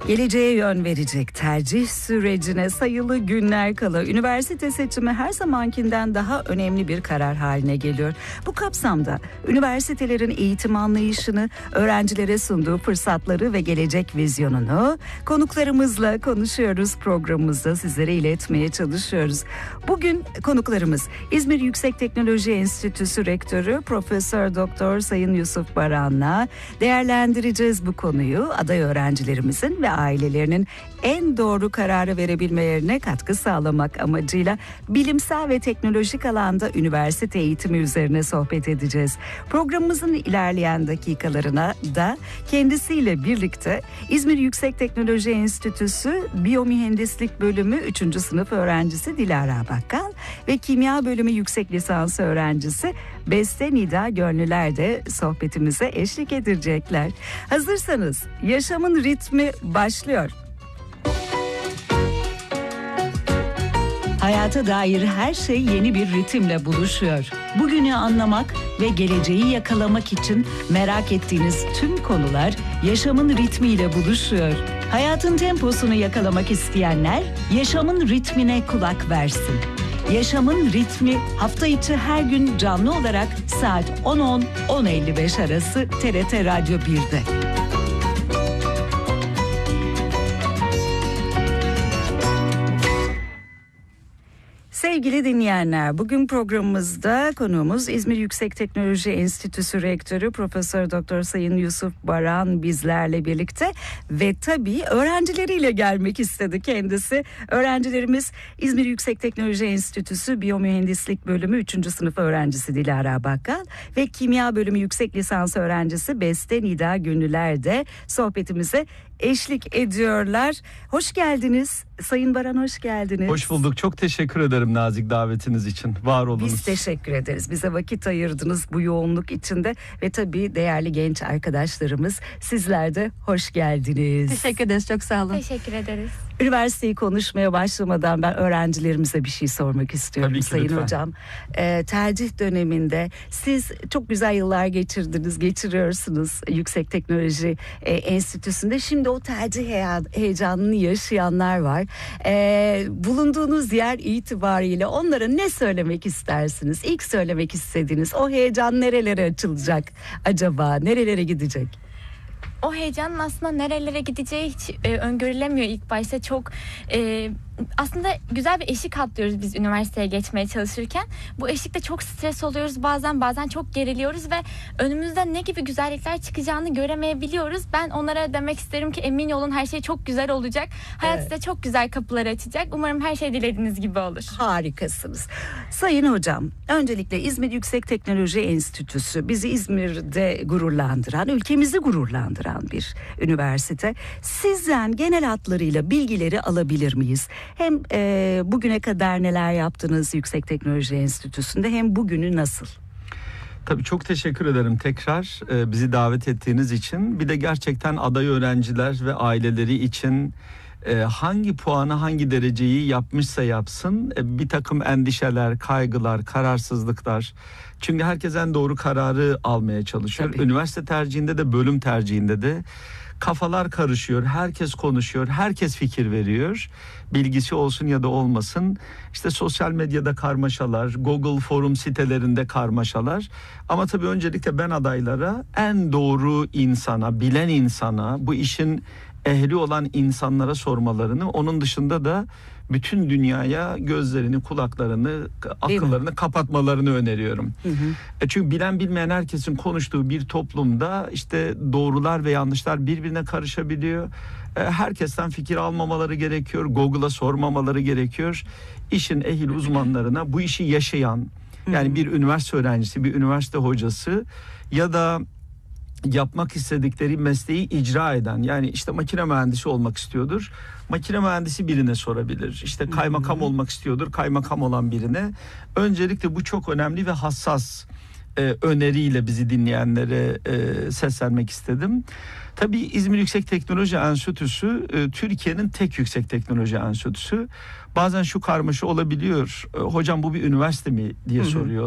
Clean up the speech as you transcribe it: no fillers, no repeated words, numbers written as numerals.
Geleceğe yön verecek tercih sürecine sayılı günler kala üniversite seçimi her zamankinden daha önemli bir karar haline geliyor. Bu kapsamda üniversitelerin eğitim anlayışını, öğrencilere sunduğu fırsatları ve gelecek vizyonunu konuklarımızla konuşuyoruz, programımızda sizlere iletmeye çalışıyoruz. Bugün konuklarımız İzmir Yüksek Teknoloji Enstitüsü Rektörü Profesör Doktor Sayın Yusuf Baran'la değerlendireceğiz bu konuyu. Aday öğrencilerimizin ve ailelerinin en doğru kararı verebilmelerine katkı sağlamak amacıyla bilimsel ve teknolojik alanda üniversite eğitimi üzerine sohbet edeceğiz. Programımızın ilerleyen dakikalarına da kendisiyle birlikte İzmir Yüksek Teknoloji Enstitüsü Biyomühendislik Bölümü 3. sınıf öğrencisi Dilara Bakkal ve Kimya Bölümü Yüksek Lisans öğrencisi Beste Nida Gönlüler de sohbetimize eşlik edecekler. Hazırsanız yaşamın ritmi başlıyor. Hayata dair her şey yeni bir ritimle buluşuyor. Bugünü anlamak ve geleceği yakalamak için merak ettiğiniz tüm konular yaşamın ritmiyle buluşuyor. Hayatın temposunu yakalamak isteyenler yaşamın ritmine kulak versin. Yaşamın ritmi hafta içi her gün canlı olarak saat 10.10-10.55 arası TRT Radyo 1'de. Sevgili dinleyenler, bugün programımızda konuğumuz İzmir Yüksek Teknoloji Enstitüsü Rektörü Profesör Doktor Sayın Yusuf Baran bizlerle birlikte ve tabii öğrencileriyle gelmek istedi kendisi. Öğrencilerimiz İzmir Yüksek Teknoloji Enstitüsü Biyomühendislik Bölümü 3. sınıf öğrencisi Dilara Bakkal ve Kimya Bölümü Yüksek Lisans öğrencisi Beste Nida Gönlüler de sohbetimize eşlik ediyorlar. Hoş geldiniz. Sayın Baran, hoş geldiniz. Hoş bulduk. Çok teşekkür ederim nazik davetiniz için. Var olunuz. Biz teşekkür ederiz. Bize vakit ayırdınız bu yoğunluk içinde ve tabii değerli genç arkadaşlarımız, sizler de hoş geldiniz. Teşekkür ederiz. Çok sağ olun. Teşekkür ederiz. Üniversiteyi konuşmaya başlamadan ben öğrencilerimize bir şey sormak istiyorum. Tabii ki, Sayın lütfen. Hocam. Tercih döneminde siz çok güzel yıllar geçiriyorsunuz Yüksek Teknoloji Enstitüsü'nde. Şimdi o tercih heyecanını yaşayanlar var. Bulunduğunuz yer itibariyle onlara ne söylemek istersiniz? İlk söylemek istediğiniz o heyecan nerelere açılacak acaba? Nerelere gidecek? O heyecanın aslında nerelere gideceği hiç öngörülemiyor ilk başta. Çok aslında güzel bir eşik atlıyoruz biz üniversiteye geçmeye çalışırken. Bu eşikte çok stres oluyoruz bazen çok geriliyoruz ve önümüzden ne gibi güzellikler çıkacağını göremeyebiliyoruz. Ben onlara demek isterim ki emin olun, her şey çok güzel olacak. Hayat size çok güzel kapılar açacak. Umarım her şey dilediğiniz gibi olur. Harikasınız. Sayın Hocam, öncelikle İzmir Yüksek Teknoloji Enstitüsü bizi İzmir'de gururlandıran, ülkemizi gururlandıran bir üniversite. Sizden genel hatlarıyla bilgileri alabilir miyiz? Hem bugüne kadar neler yaptınız Yüksek Teknoloji Enstitüsü'nde, hem bugünü nasıl? Tabii çok teşekkür ederim tekrar bizi davet ettiğiniz için. Bir de gerçekten aday öğrenciler ve aileleri için hangi puanı, hangi dereceyi yapmışsa yapsın bir takım endişeler, kaygılar, kararsızlıklar. Çünkü herkes en doğru kararı almaya çalışıyor. Tabii. Üniversite tercihinde de, bölüm tercihinde de kafalar karışıyor. Herkes konuşuyor, herkes fikir veriyor. Bilgisi olsun ya da olmasın. İşte sosyal medyada karmaşalar, Google forum sitelerinde karmaşalar. Ama tabii öncelikle ben adaylara en doğru insana, bilen insana, bu işin ehli olan insanlara sormalarını, onun dışında da bütün dünyaya gözlerini, kulaklarını, akıllarını kapatmalarını öneriyorum. Hı hı. Çünkü bilen bilmeyen herkesin konuştuğu bir toplumda işte doğrular ve yanlışlar birbirine karışabiliyor. Herkesten fikir almamaları gerekiyor. Google'a sormamaları gerekiyor. İşin ehil uzmanlarına, bu işi yaşayan, yani bir üniversite öğrencisi, bir üniversite hocası ya da yapmak istedikleri mesleği icra eden, yani işte makine mühendisi olmak istiyordur, makine mühendisi birine sorabilir. İşte kaymakam olmak istiyordur, kaymakam olan birine. Öncelikle bu çok önemli ve hassas öneriyle bizi dinleyenlere seslenmek istedim. Tabii İzmir Yüksek Teknoloji Enstitüsü Türkiye'nin tek yüksek teknoloji enstitüsü. Bazen şu karmaşa olabiliyor. Hocam bu bir üniversite mi diye soruyor.